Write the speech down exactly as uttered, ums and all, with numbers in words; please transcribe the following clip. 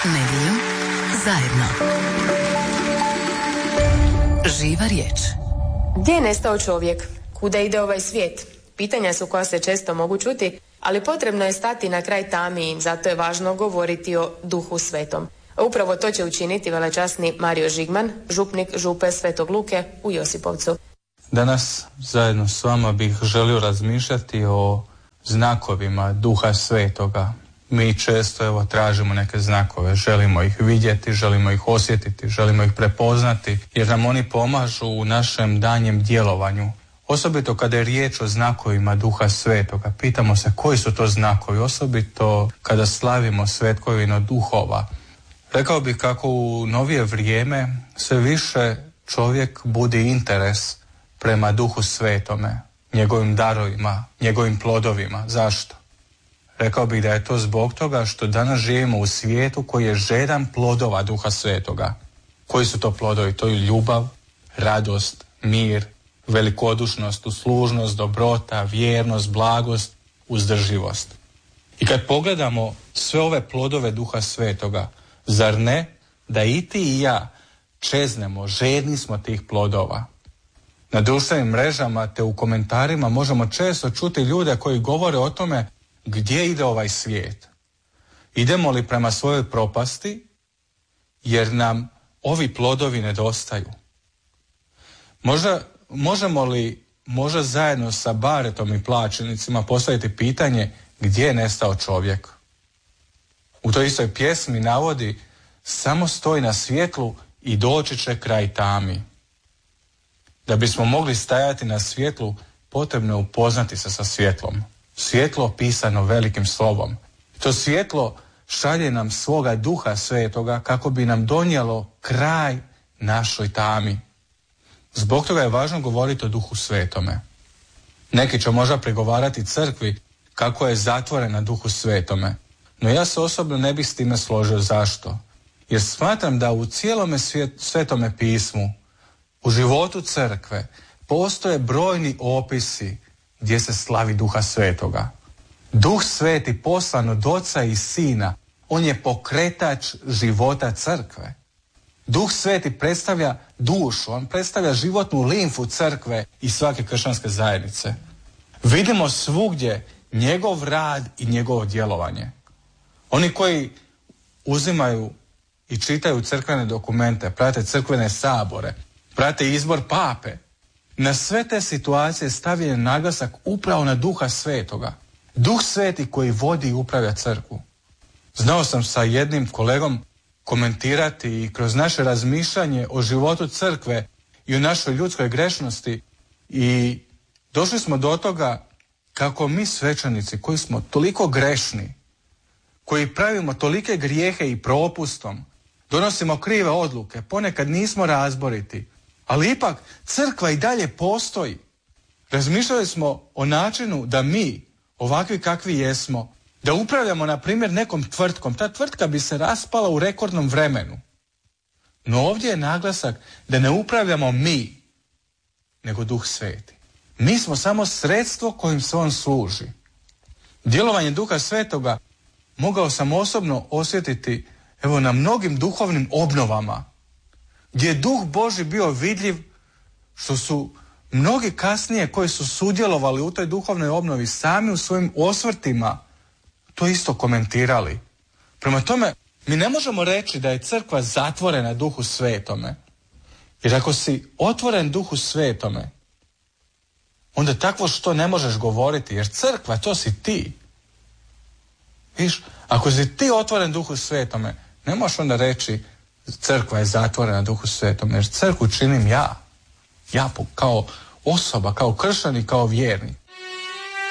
Nedjeljom zajedno. Živa riječ. Gdje je nestao čovjek? Kuda ide ovaj svijet? Pitanja su koja se često mogu čuti, ali potrebno je stati na kraj tami i zato je važno govoriti o Duhu Svetom. A upravo to će učiniti velečasni Mario Žigman, župnik župe Svetog Luke u Josipovcu. Danas zajedno s vama bih želio razmišljati o znakovima Duha Svetoga. Mi često evo tražimo neke znakove, želimo ih vidjeti, želimo ih osjetiti, želimo ih prepoznati, jer nam oni pomažu u našem danjem djelovanju. Osobito kada je riječ o znakovima Duha Svetoga, pitamo se koji su to znakovi, osobito kada slavimo svetkovinu duhova. Rekao bih kako u novije vrijeme sve više čovjek budi interes prema Duhu Svetome, njegovim darovima, njegovim plodovima. Zašto? Rekao bih da je to zbog toga što danas živimo u svijetu koji je žedan plodova Duha Svetoga. Koji su to plodovi? To je ljubav, radost, mir, velikodušnost, uslužnost, dobrota, vjernost, blagost, uzdrživost. I kad pogledamo sve ove plodove Duha Svetoga, zar ne da i ti i ja čeznemo, žedni smo tih plodova? Na društvenim mrežama te u komentarima možemo često čuti ljude koji govore o tome gdje ide ovaj svijet. Idemo li prema svojoj propasti jer nam ovi plodovi nedostaju? Možda, možemo li možda zajedno sa baretom i plaćenicima postaviti pitanje gdje je nestao čovjek? U toj istoj pjesmi navodi samo stoj na svjetlu i doći će kraj tami. Da bismo mogli stajati na svjetlu, potrebno je upoznati se sa svjetlom. Svjetlo pisano velikim slovom. To svjetlo šalje nam svoga Duha Svetoga kako bi nam donijelo kraj našoj tami. Zbog toga je važno govoriti o Duhu Svetome. Neki će možda prigovarati crkvi kako je zatvorena Duhu Svetome. No ja se osobno ne bih s time složio. Zašto? Jer smatram da u cijelome svijet, Svetome pismu, u životu crkve, postoje brojni opisi gdje se slavi Duha Svetoga. Duh Sveti poslan od Oca i Sina, on je pokretač života crkve. Duh Sveti predstavlja dušu, on predstavlja životnu limfu crkve i svake kršćanske zajednice. Vidimo svugdje njegov rad i njegovo djelovanje. Oni koji uzimaju i čitaju crkvene dokumente, prate crkvene sabore, prate izbor pape, na sve te situacije stavljen je naglasak upravo na Duha Svetoga. Duh Sveti koji vodi i upravlja crkvu. Znao sam sa jednim kolegom komentirati i kroz naše razmišljanje o životu crkve i o našoj ljudskoj grešnosti i došli smo do toga kako mi svećenici koji smo toliko grešni, koji pravimo tolike grijehe i propustom, donosimo krive odluke, ponekad nismo razboriti, ali ipak crkva i dalje postoji. Razmišljali smo o načinu da mi, ovakvi kakvi jesmo, da upravljamo, na primjer, nekom tvrtkom. Ta tvrtka bi se raspala u rekordnom vremenu. No ovdje je naglasak da ne upravljamo mi, nego Duh Sveti. Mi smo samo sredstvo kojim se on služi. Djelovanje Duha Svetoga mogao sam osobno osjetiti evo na mnogim duhovnim obnovama, gdje je Duh Božji bio vidljiv, što su mnogi kasnije koji su sudjelovali u toj duhovnoj obnovi sami u svojim osvrtima to isto komentirali. Prema tome, mi ne možemo reći da je crkva zatvorena Duhu Svetome. Jer ako si otvoren Duhu Svetome, onda takvo što ne možeš govoriti, jer crkva to si ti. Viš, ako si ti otvoren Duhu Svetome, ne možeš onda reći crkva je zatvorena Duhu Svetome, jer crkvu činim ja. Ja kao osoba, kao kršćanin, kao vjernik.